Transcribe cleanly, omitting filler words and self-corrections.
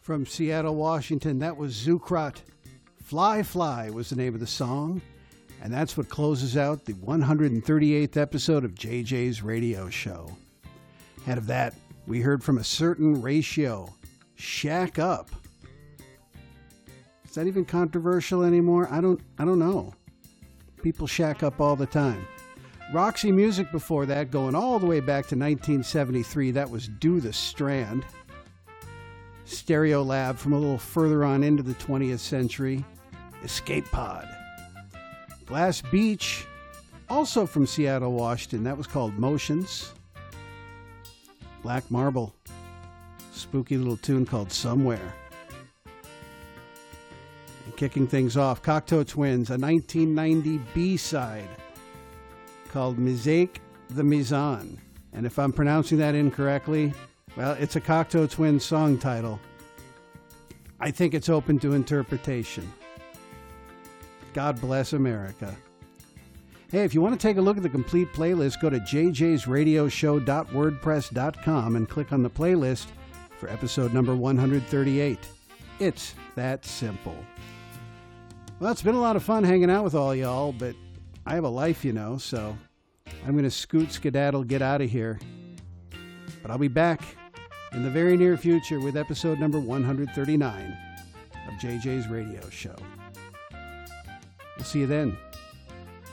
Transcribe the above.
From Seattle, Washington, that was Zucrot. Fly, Fly was the name of the song. And that's what closes out the 138th episode of JJ's Radio Show. Ahead of that, we heard from A Certain Ratio, Shack Up. Is that even controversial anymore? I don't know. People shack up all the time. Roxy Music before that, going all the way back to 1973. That was Do the Strand. Stereo Lab from a little further on into the 20th century. Escape Pod. Glass Beach, also from Seattle, Washington. That was called Motions. Black Marble. Spooky little tune called Somewhere. And kicking things off, Cocteau Twins, a 1990 B-side called Mizake the Mizan. And if I'm pronouncing that incorrectly, well, it's a Cocteau Twins song title. I think it's open to interpretation. God bless America. Hey, if you want to take a look at the complete playlist, go to jjsradioshow.wordpress.com and click on the playlist for episode number 138. It's that simple. Well, it's been a lot of fun hanging out with all y'all, but I have a life, you know, so I'm going to skedaddle, get out of here. But I'll be back in the very near future with episode number 139 of JJ's Radio Show. We'll see you then.